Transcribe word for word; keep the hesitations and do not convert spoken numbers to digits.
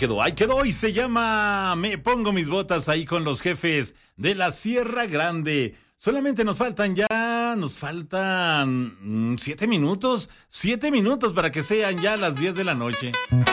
quedó, ahí quedó y se llama Me Pongo Mis Botas ahí con los jefes de la Sierra Grande. Solamente nos faltan ya, nos faltan mm, siete minutos, siete minutos para que sean ya las diez de la noche.